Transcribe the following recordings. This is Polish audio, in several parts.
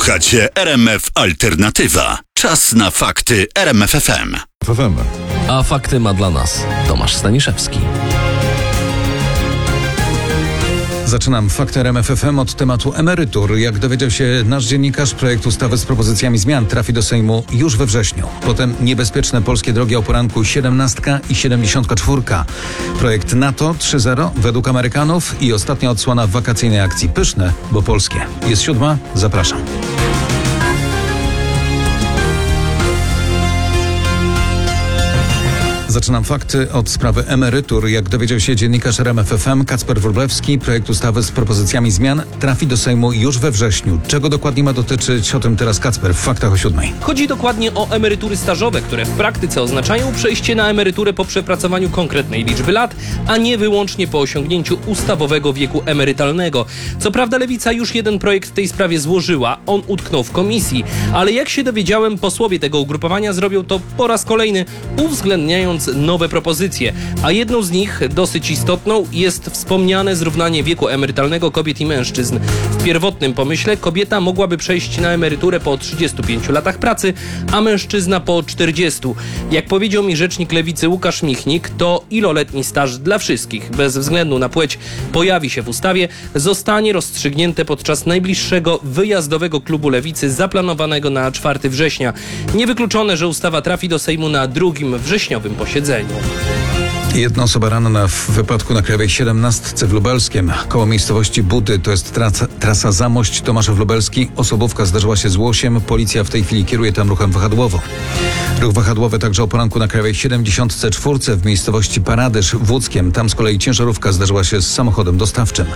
Słuchacie RMF Alternatywa. Czas na fakty RMF FM. A fakty ma dla nas Tomasz Staniszewski. Zaczynam fakty RMF FM od tematu emerytur. Jak dowiedział się nasz dziennikarz, projekt ustawy z propozycjami zmian trafi do Sejmu już we wrześniu. Potem niebezpieczne polskie drogi o poranku 17 i 74. Projekt NATO 3.0 według Amerykanów i ostatnia odsłona wakacyjnej akcji Pyszne, bo polskie. Jest 7. Zapraszam. Zaczynam fakty od sprawy emerytur. Jak dowiedział się dziennikarz RMF FM Kacper Wróblewski, projekt ustawy z propozycjami zmian trafi do Sejmu już we wrześniu. Czego dokładnie ma dotyczyć? O tym teraz Kacper w faktach o 7. Chodzi dokładnie o emerytury stażowe, które w praktyce oznaczają przejście na emeryturę po przepracowaniu konkretnej liczby lat, a nie wyłącznie po osiągnięciu ustawowego wieku emerytalnego. Co prawda Lewica już jeden projekt w tej sprawie złożyła, on utknął w komisji, ale jak się dowiedziałem, posłowie tego ugrupowania zrobią to po raz kolejny, uwzględniając nowe propozycje, a jedną z nich, dosyć istotną, jest wspomniane zrównanie wieku emerytalnego kobiet i mężczyzn. W pierwotnym pomyśle kobieta mogłaby przejść na emeryturę po 35 latach pracy, a mężczyzna po 40. Jak powiedział mi rzecznik Lewicy Łukasz Michnik, to iloletni staż dla wszystkich, bez względu na płeć, pojawi się w ustawie, zostanie rozstrzygnięte podczas najbliższego wyjazdowego klubu Lewicy zaplanowanego na 4 września. Niewykluczone, że ustawa trafi do Sejmu na 2. wrześniowym posiedzeniu. Jedna osoba ranna w wypadku na Krajowej 17 w Lubelskiem. Koło miejscowości Budy, to jest trasa Zamość Tomaszów Lubelski. Osobówka zdarzyła się z łosiem. Policja w tej chwili kieruje tam ruchem wahadłowym. Ruch wahadłowy także o poranku na Krajowej 74 w miejscowości Paradyż w Łódzkiem. Tam z kolei ciężarówka zdarzyła się z samochodem dostawczym.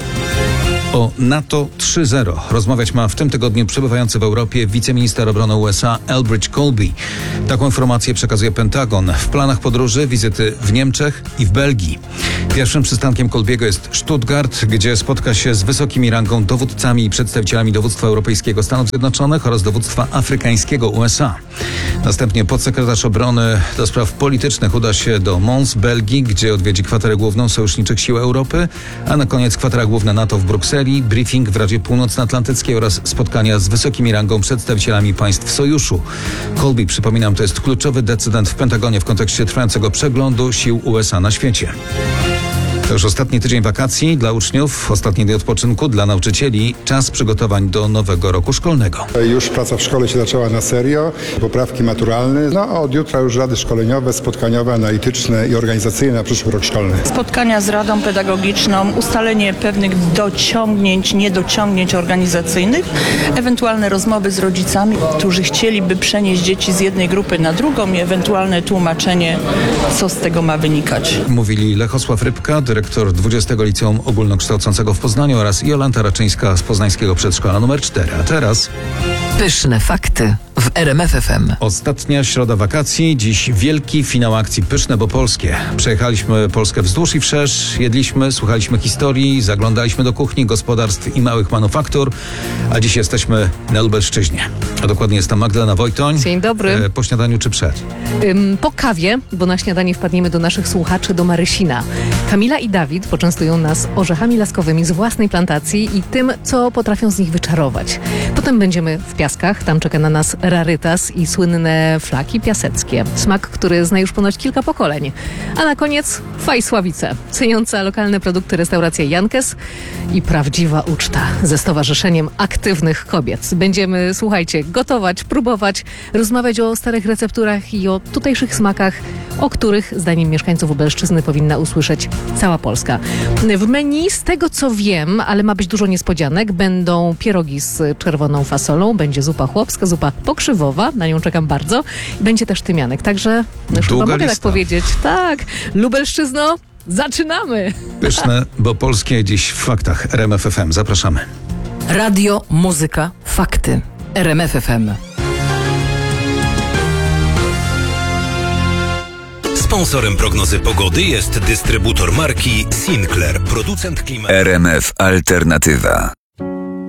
O NATO 3.0 rozmawiać ma w tym tygodniu przebywający w Europie wiceminister obrony USA Elbridge Colby. Taką informację przekazuje Pentagon. W planach podróży wizyty w Niemczech i w Belgii. Pierwszym przystankiem Colby'ego jest Stuttgart, gdzie spotka się z wysokimi rangą dowódcami i przedstawicielami dowództwa europejskiego Stanów Zjednoczonych oraz dowództwa afrykańskiego USA. Następnie podsekretarz obrony do spraw politycznych uda się do Mons, Belgii, gdzie odwiedzi kwaterę główną sojuszniczych sił Europy, a na koniec kwatera główna NATO w Brukseli, briefing w Radzie Północnoatlantyckiej oraz spotkania z wysokimi rangą przedstawicielami państw sojuszu. Colby, przypominam, to jest kluczowy decydent w Pentagonie w kontekście trwającego przeglądu sił USA na świecie. To już ostatni tydzień wakacji dla uczniów, ostatni dzień odpoczynku dla nauczycieli, czas przygotowań do nowego roku szkolnego. Już praca w szkole się zaczęła na serio, poprawki maturalne, a od jutra już rady szkoleniowe, spotkaniowe, analityczne i organizacyjne na przyszły rok szkolny. Spotkania z Radą Pedagogiczną, ustalenie pewnych dociągnięć, niedociągnięć organizacyjnych, ewentualne rozmowy z rodzicami, którzy chcieliby przenieść dzieci z jednej grupy na drugą i ewentualne tłumaczenie, co z tego ma wynikać. Mówili Lechosław Rybka, dyrektor 20. Liceum Ogólnokształcącego w Poznaniu oraz Jolanta Raczyńska z poznańskiego przedszkola nr 4. A teraz Pyszne fakty w RMF FM. ostatnia środa wakacji, dziś wielki finał akcji Pyszne, bo polskie. Przejechaliśmy Polskę wzdłuż i wszerz, jedliśmy, słuchaliśmy historii, zaglądaliśmy do kuchni, gospodarstw i małych manufaktur, a dziś jesteśmy na Lubelszczyźnie. A dokładnie jest tam Magdalena Wojtoń. Dzień dobry. Po śniadaniu czy przed? Po kawie, bo na śniadanie wpadniemy do naszych słuchaczy do Marysina. Kamila i Dawid poczęstują nas orzechami laskowymi z własnej plantacji i tym, co potrafią z nich wyczarować. Potem będziemy w Piaskach, tam czeka na nas rarytas i słynne flaki piaseckie. Smak, który zna już ponoć kilka pokoleń. A na koniec Fajsławice, ceniąca lokalne produkty restauracja Jankes i prawdziwa uczta ze Stowarzyszeniem Aktywnych Kobiet. Będziemy, słuchajcie, gotować, próbować, rozmawiać o starych recepturach i o tutejszych smakach, o których zdaniem mieszkańców Lubelszczyzny powinna usłyszeć cała Polska. W menu, z tego co wiem, ale ma być dużo niespodzianek, będą pierogi z czerwoną fasolą, będzie zupa chłopska, zupa pokrzywowa, na nią czekam bardzo. Będzie też tymianek, także już chyba mogę tak powiedzieć. Tak, Lubelszczyzno, zaczynamy! Pyszne, bo polskie dziś w faktach RMF FM. Zapraszamy. Radio, muzyka, fakty. RMF FM. Sponsorem prognozy pogody jest dystrybutor marki Sinclair, producent klimatu. RMF Alternatywa.